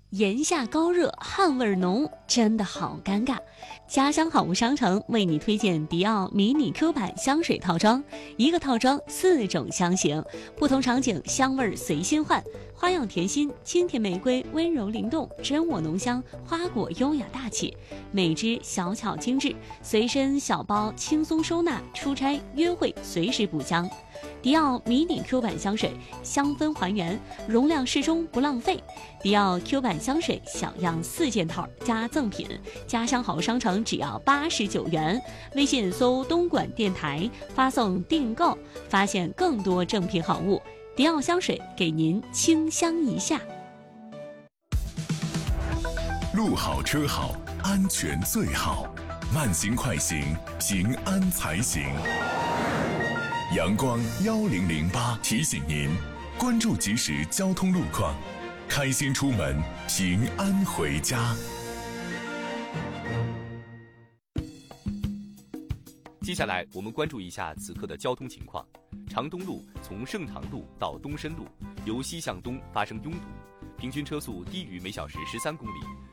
炎夏高热，汗味浓，真的好尴尬。家乡好物商城为你推荐迪奥迷你 Q 版香水套装，一个套装4种香型，不同场景香味随心换，花样甜心、清甜玫瑰温柔灵动，真我浓香，花果优雅大气，每支小巧精致，随身小包轻松收纳，出差约会随时补香。迪奥迷你 Q 版香水，香氛还原，容量适中不浪费。迪奥 Q 版香水小样4件套加赠品，家乡好商城只要89元。微信搜东莞电台，发送订购，发现更多正品好物。迪奥香水给您清香一下。 路好车好，安全最好，慢行快行，平安才行。阳光1008提醒您，关注即时交通路况，开心出门，平安回家。 接下来我们关注一下此刻的交通情况。长东路从盛唐路到东深路，由西向东发生拥堵，平均车速低于每小时13公里，